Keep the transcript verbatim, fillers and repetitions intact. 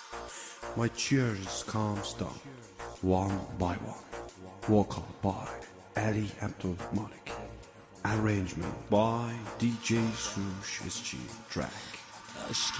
My cheers calms down, one by one. Vocal by Ali Abdul Malik. Arrangement by D J Sush S G Track.